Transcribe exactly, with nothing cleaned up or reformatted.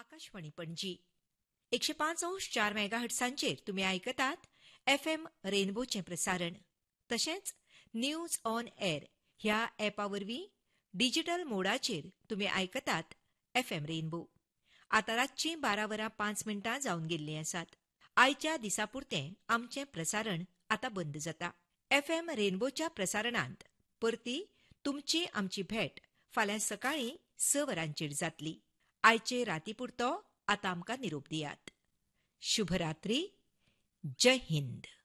आकाशवाणी पणजी एकशे पाच अंश चार मेगाहर्ट्सांचेर तुमी आयकतात एफ एम रेनबोचें प्रसारण. तशेंच न्यूज ऑन एअर ह्या एपा वरवीं डिजिटल मोडाचेर तुमी आयकतात एफ एम रेनबो. आतां रातचीं बारा वरां पांच मिनटां जावन गेल्लीं आसात. आयच्या दिसापुरतें आमचें प्रसारण आतां बंद जाता. एफ एम रेनबोच्या प्रसारणांत परती तुमची आमची भेट फाल्यां सकाळीं स वरांचेर जातली. आयचे रातीपुरतो आतां आमकां निरोप दियात. शुभरात्री. जय हिंद.